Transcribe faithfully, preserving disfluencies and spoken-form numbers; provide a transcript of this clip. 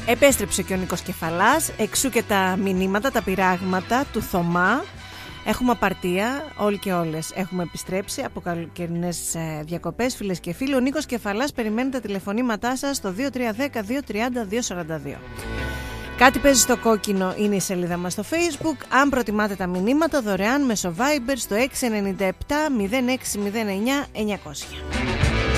Επέστρεψε και ο Νίκος Κεφαλάς, εξού και τα μηνύματα, τα πειράγματα του Θωμά. Έχουμε απαρτία, όλοι και όλες έχουμε επιστρέψει από καλοκαιρινές διακοπές, φίλες και φίλοι. Ο Νίκος Κεφαλάς περιμένει τα τηλεφωνήματά σας στο δύο τρία ένα μηδέν δύο τρία μηδέν δύο σαράντα δύο. Κάτι παίζει στο κόκκινο είναι η σελίδα μας στο Facebook. Αν προτιμάτε τα μηνύματα, δωρεάν μέσω Viber στο έξι εννιά επτά μηδέν έξι μηδέν εννιά εννιακόσια.